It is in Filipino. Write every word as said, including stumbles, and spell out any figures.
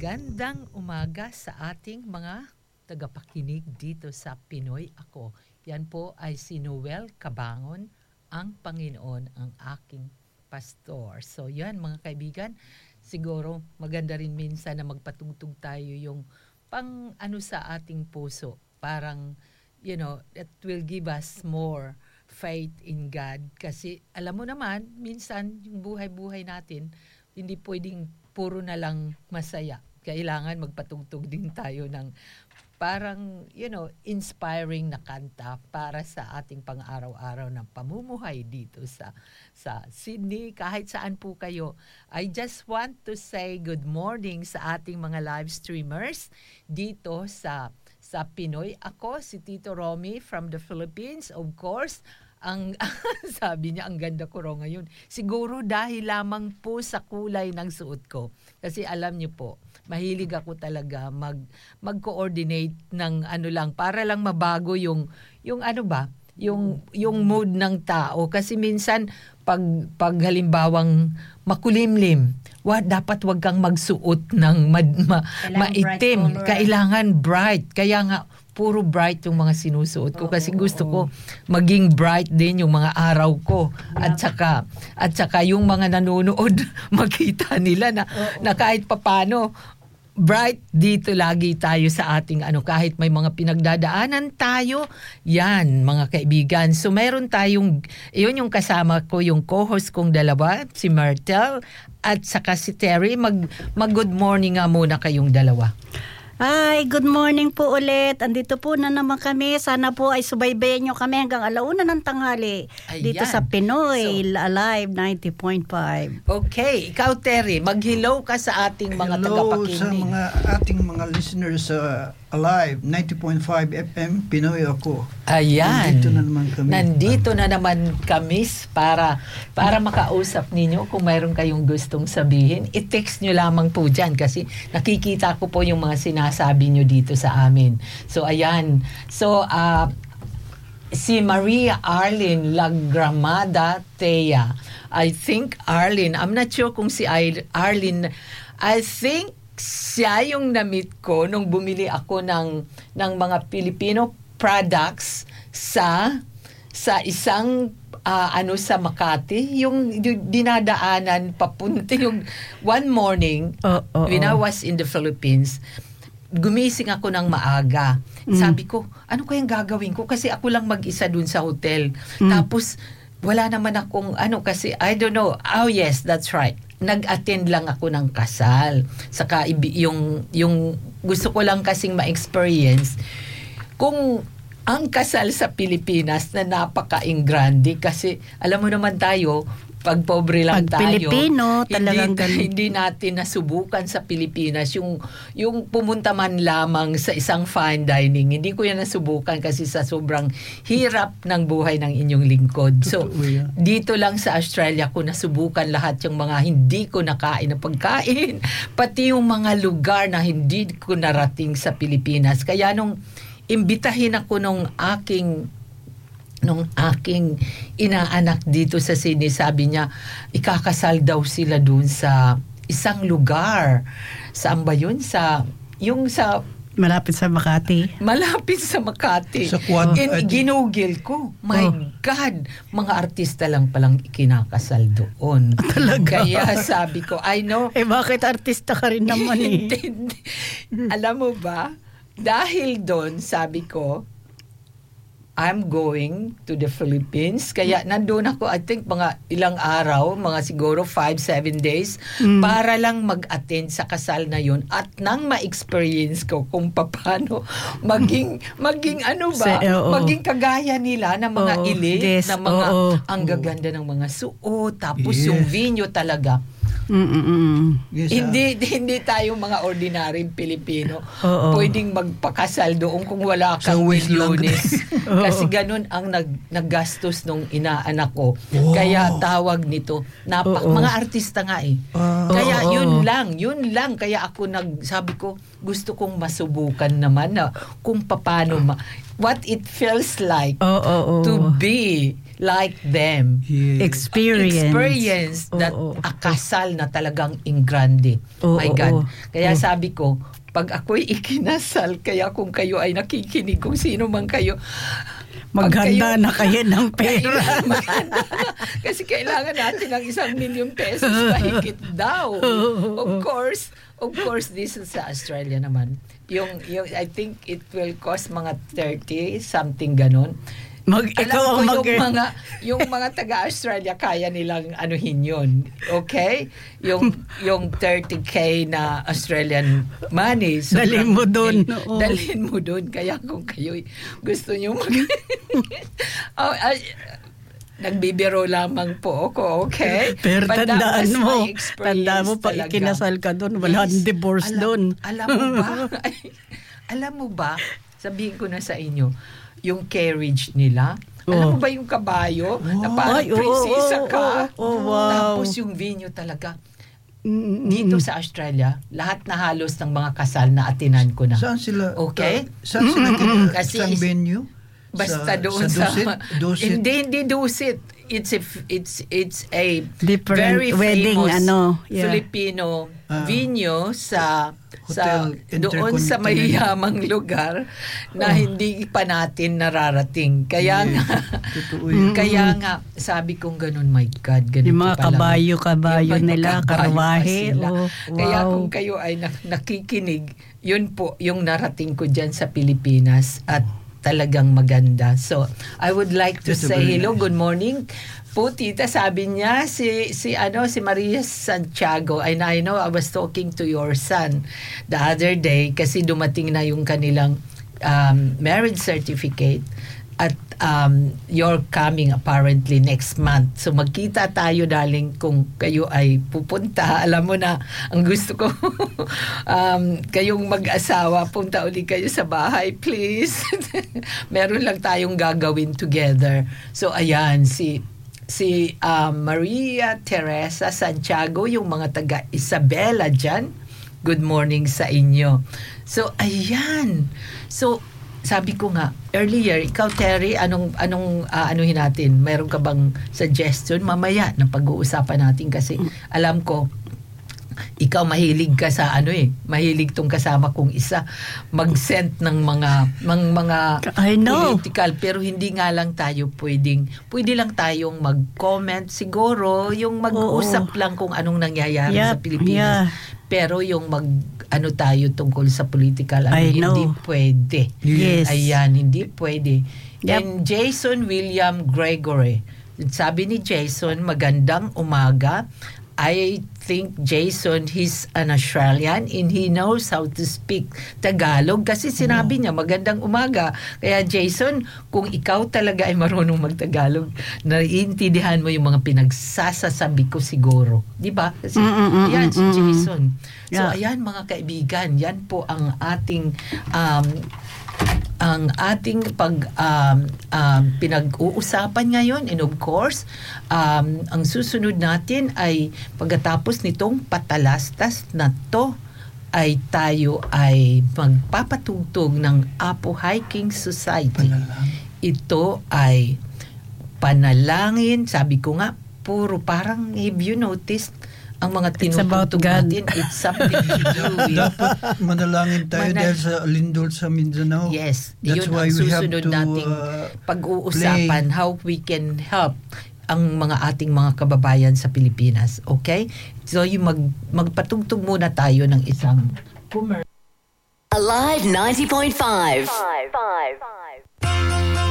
Magandang umaga sa ating mga tagapakinig dito sa Pinoy Ako. Yan po ay si Noel Cabangon, ang Panginoon ang aking pastor. So yan mga kaibigan, siguro maganda rin minsan na magpatugtog tayo yung pang ano sa ating puso. Parang, you know, it will give us more faith in God. Kasi alam mo naman, minsan yung buhay-buhay natin, hindi pwedeng puro na lang masaya. Kailangan magpatugtog din tayo ng parang, you know, inspiring na kanta para sa ating pang-araw-araw ng pamumuhay dito sa sa Sydney, kahit saan po kayo. I just want to say good morning sa ating mga live streamers dito sa sa Pinoy Ako, si Tito Romy from the Philippines, of course. Ang sabi niya, ang ganda ko raw ngayon. Siguro dahil lamang po sa kulay ng suot ko. Kasi alam niyo po, mahilig ako talaga mag mag-coordinate ng ano lang para lang mabago yung yung ano ba, yung yung mood ng tao kasi minsan pag pag halimbawang makulimlim, wa dapat wag kang magsuot ng ma, ma, maitim, bright kailangan bright. Kaya nga puro bright yung mga sinusuot ko kasi gusto ko maging bright din yung mga araw ko at saka at saka yung mga nanonood makita nila na, na kahit papano bright dito lagi tayo sa ating ano kahit may mga pinagdadaanan tayo yan mga kaibigan. So meron tayong yun yung kasama ko yung co-host kong dalawa si Myrtle at saka si Terry. Mag, mag good morning nga muna kayong dalawa. Hi, good morning po ulit. Andito po na naman kami. Sana po ay subaybayan nyo kami hanggang alauna ng tanghali. Ayan. Dito sa Pinoy so, Alive ninety point five. Okay, ikaw Terry, mag-hello ka sa ating mga tagapakinig. Hello sa mga ating mga listeners sa uh, Alive ninety point five F M Pinoy Ako. Ayan. Nandito na naman kami. Nandito na naman kami para para makausap ninyo kung mayroon kayong gustong sabihin. I-text nyo lamang po dyan kasi nakikita ko po yung mga sinasabi nyo dito sa amin. So ayan. So uh, si Maria Arlene Lagramada Thea. I think Arlene, I'm not sure kung si Arlene, I think siya yung na-meet ko nung bumili ako ng ng mga Filipino products sa sa isang uh, ano sa Makati, yung, yung dinadaanan papunta yung one morning oh, oh, when I oh. was in the Philippines. Gumising ako ng maaga. Mm. Sabi ko, ano kayang gagawin ko? Kasi ako lang mag-isa dun sa hotel. Mm. Tapos wala naman akong ano kasi I don't know. Oh yes, that's right. Nag-attend lang ako ng kasal. Saka yung yung gusto ko lang kasing ma-experience kung ang kasal sa Pilipinas na napaka-ingrande kasi alam mo naman tayo pag pobre lang pag tayo, Pilipino, talagang hindi, hindi natin nasubukan sa Pilipinas yung yung pumunta man lamang sa isang fine dining. Hindi ko yan nasubukan kasi sa sobrang hirap ng buhay ng inyong lingkod. So, dito lang sa Australia ko nasubukan lahat yung mga hindi ko nakain na pagkain, pati yung mga lugar na hindi ko narating sa Pilipinas. Kaya nung imbitahin ako nung aking nung aking inaanak dito sa Sydney, sabi niya, ikakasal daw sila dun sa isang lugar. Saan ba yun? Sa, yung sa... Malapit sa Makati. Malapit sa Makati. Sa Quad. In, ginugil ko. My oh. God! Mga artista lang palang ikinakasal doon. Talaga? Kaya sabi ko, I know. Eh bakit artista ka rin naman eh? Alam mo ba? Dahil doon, sabi ko, I'm going to the Philippines. Kaya nandun ako, I think mga ilang araw, mga siguro five, seven days, mm. para lang mag-attend sa kasal na yun at nang ma-experience ko kung paano maging, maging ano ba, Say, oh, maging kagaya nila ng mga oh, elite, yes, na mga, oh, oh. ang gaganda ng mga suot, tapos yes. yung venue talaga. Yes, hindi uh, hindi tayo mga ordinaryong Pilipino oh, oh. pwedeng magpakasal doon kung wala kang milyones. Kasi ganun ang nag, naggastos nung inaanak ko. Oh. Kaya tawag nito napak oh, oh. mga artista nga eh. Uh, kaya oh, oh. yun lang, yun lang kaya ako nagsabi ko gusto kong masubukan naman na kung paano ma- what it feels like oh, oh, oh. to be like them. Yeah. Experience. Experience that Oo. a kasal na talagang in grande. Oo, My God. oo. Kaya Oo. sabi ko, pag ako'y ikinasal, kaya kung kayo ay nakikinig, kung sino man kayo, Maghanda kayo- na kayo ng pera. Maghanda. Kasi kailangan natin ng isang milyon pesos mahigit daw. Of course, of course, this is sa Australia naman. Yung, yung, I think it will cost mga thirty, something ganon. Mag, Alam ikaw ko ang mag- yung mga yung mga taga-Australia kaya nilang anuhin yun. Okay? Yung yung thirty K na Australian money. So Dalhin mo dun, eh, oo. Dalhin mo dun. Kaya kung kayo gusto nyo mag... oh, ay, nagbibiro lamang po ako, okay? Pero But that tandaan was mo, my experience tandaan mo, pag talaga. ikinasal ka doon, wala Yes. ang divorce Alam- doon. Alam mo ba? Ay, alam mo ba? Sabihin ko na sa inyo, yung carriage nila, alam Oh. mo ba yung kabayo? Na Wow. parang Ay, oo, prinsesa oo, ka. oo, oo, wow. Tapos yung venue talaga. Mm, mm, Dito mm. sa Australia, lahat na halos ng mga kasal na atinan ko na. Saan sila? Okay. uh, saan sila kina, Kasi saan is- venue? Basta sa, doon sa sa, Dusit? Dusit? hindi hindi Dusit. It's a f- it's it's a Different very wedding, famous ano, yeah. Filipino Ah. venue sa sa Hotel doon sa Intercontinental. mayamang lugar na Oh. hindi pa natin nararating. Kaya Yeah. nga Totoo yun. kaya nga sabi kong ganun, my God, ganun Yung mga kabayo-kabayo nila, karwahe. Oh, Kaya wow. kung kayo ay nak- nakikinig, yun po yung narating ko dyan sa Pilipinas at talagang maganda. So, I would like to That's say very hello, nice. good morning. Po, tita, sabi niya, si, si, ano, si Maria Santiago, and I know I was talking to your son the other day kasi dumating na yung kanilang um, marriage certificate at um, you're coming apparently next month. So magkita tayo, darling, kung kayo ay pupunta. Alam mo na, ang gusto ko, um, kayong mag-asawa, punta uli kayo sa bahay, please. Meron lang tayong gagawin together. So ayan, si si um, Maria Teresa Santiago, yung mga taga Isabela dyan. Good morning sa inyo. So ayan. So sabi ko nga earlier, ikaw Terry, anong anong uh, anuhin natin? Meron ka bang suggestion mamaya na pag-uusapan natin kasi alam ko ikaw mahilig ka sa ano eh, mahilig tong kasama kong isa mag-send ng mga ng mga I know. political, pero hindi nga lang tayo pwedeng, pwede lang tayong mag-comment siguro, yung mag-usap Oo. lang kung anong nangyayari Yep, sa Pilipinas. yeah. Pero yung mag ano tayo tungkol sa political, ano, I hindi know. pwede. Yes. Ayan, hindi pwede. Yep. And Jason William Gregory, sabi ni Jason, magandang umaga. I think Jason, he's an Australian and he knows how to speak Tagalog kasi sinabi niya magandang umaga. Kaya Jason, kung ikaw talaga ay marunong magtagalog, naiintindihan mo yung mga pinagsasasabi ko siguro. Di ba? Kasi Mm, mm, mm, ayan si mm, mm. Jason. So Yeah. ayan mga kaibigan, yan po ang ating um, ang ating pag um, um, pinag-uusapan ngayon, and of course um, ang susunod natin ay pagkatapos nitong patalastas na to ay tayo ay magpapatugtog ng Apo Hiking Society. Panalangin. Ito ay panalangin, sabi ko nga puro parang, if you noticed, ang mga It's about tinutugtog God. natin, it's something to do with Dapat manalangin tayo Manal- dahil sa lindol sa Mindanao. Yes, That's yun why ang we have susunod to nating uh, pag-uusapan, how we can help ang mga ating mga kababayan sa Pilipinas. Okay? So yung mag, magpatugtog muna tayo ng isang commercial. Alive ninety point five. Five, five.